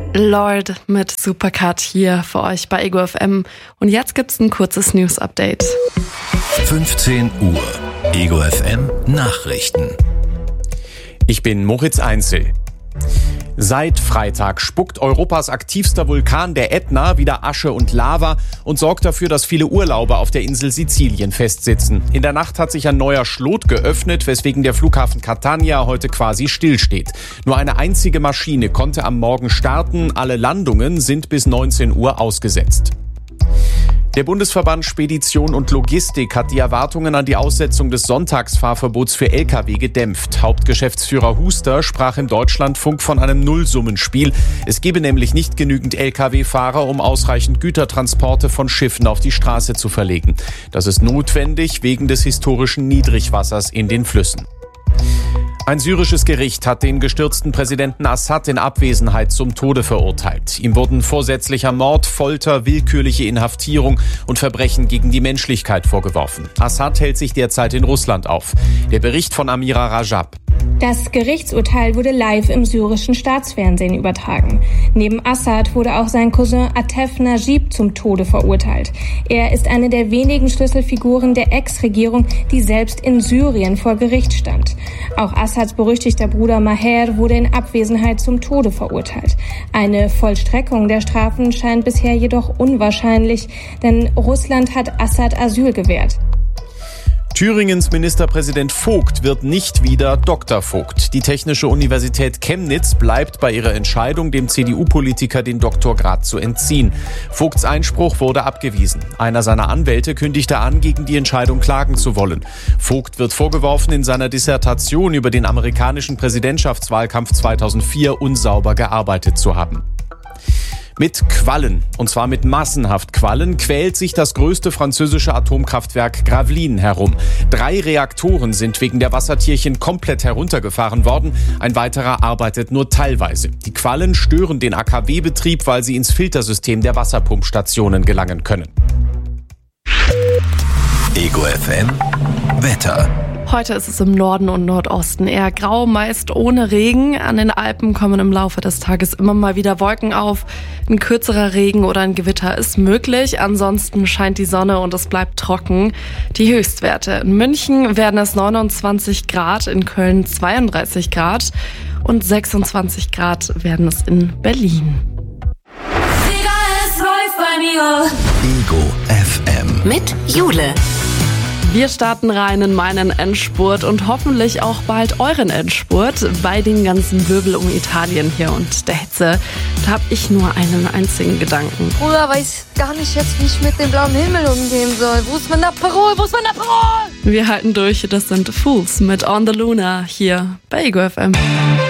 Lord mit Supercut hier für euch bei Ego FM. Und jetzt gibt's ein kurzes News-Update. 15 Uhr. Ego FM Nachrichten. Ich bin Moritz Einzel. Seit Freitag spuckt Europas aktivster Vulkan, der Ätna, wieder Asche und Lava und sorgt dafür, dass viele Urlauber auf der Insel Sizilien festsitzen. In der Nacht hat sich ein neuer Schlot geöffnet, weswegen der Flughafen Catania heute quasi stillsteht. Nur eine einzige Maschine konnte am Morgen starten, alle Landungen sind bis 19 Uhr ausgesetzt. Der Bundesverband Spedition und Logistik hat die Erwartungen an die Aussetzung des Sonntagsfahrverbots für Lkw gedämpft. Hauptgeschäftsführer Huster sprach im Deutschlandfunk von einem Nullsummenspiel. Es gebe nämlich nicht genügend Lkw-Fahrer, um ausreichend Gütertransporte von Schiffen auf die Straße zu verlegen. Das ist notwendig wegen des historischen Niedrigwassers in den Flüssen. Ein syrisches Gericht hat den gestürzten Präsidenten Assad in Abwesenheit zum Tode verurteilt. Ihm wurden vorsätzlicher Mord, Folter, willkürliche Inhaftierung und Verbrechen gegen die Menschlichkeit vorgeworfen. Assad hält sich derzeit in Russland auf. Der Bericht von Amira Rajab. Das Gerichtsurteil wurde live im syrischen Staatsfernsehen übertragen. Neben Assad wurde auch sein Cousin Atef Najib zum Tode verurteilt. Er ist eine der wenigen Schlüsselfiguren der Ex-Regierung, die selbst in Syrien vor Gericht stand. Auch Assads berüchtigter Bruder Maher wurde in Abwesenheit zum Tode verurteilt. Eine Vollstreckung der Strafen scheint bisher jedoch unwahrscheinlich, denn Russland hat Assad Asyl gewährt. Thüringens Ministerpräsident Vogt wird nicht wieder Dr. Vogt. Die Technische Universität Chemnitz bleibt bei ihrer Entscheidung, dem CDU-Politiker den Doktorgrad zu entziehen. Vogts Einspruch wurde abgewiesen. Einer seiner Anwälte kündigte an, gegen die Entscheidung klagen zu wollen. Vogt wird vorgeworfen, in seiner Dissertation über den amerikanischen Präsidentschaftswahlkampf 2004 unsauber gearbeitet zu haben. Mit Quallen, und zwar mit massenhaft Quallen, quält sich das größte französische Atomkraftwerk Gravelines herum. 3 Reaktoren sind wegen der Wassertierchen komplett heruntergefahren worden. Ein weiterer arbeitet nur teilweise. Die Quallen stören den AKW-Betrieb, weil sie ins Filtersystem der Wasserpumpstationen gelangen können. Ego FM Wetter. Heute ist es im Norden und Nordosten eher grau, meist ohne Regen. An den Alpen kommen im Laufe des Tages immer mal wieder Wolken auf. Ein kürzerer Regen oder ein Gewitter ist möglich. Ansonsten scheint die Sonne und es bleibt trocken. Die Höchstwerte: in München werden es 29 Grad, in Köln 32 Grad und 26 Grad werden es in Berlin. Ego FM mit Jule. Wir starten rein in meinen Endspurt und hoffentlich auch bald euren Endspurt bei dem ganzen Wirbel um Italien hier und der Hitze. Da habe ich nur einen einzigen Gedanken. Bruder, weiß gar nicht jetzt, wie ich mit dem blauen Himmel umgehen soll. Wo ist mein Aperol? Wo ist mein Aperol? Wir halten durch, das sind Fools mit On the Luna hier bei Ego FM.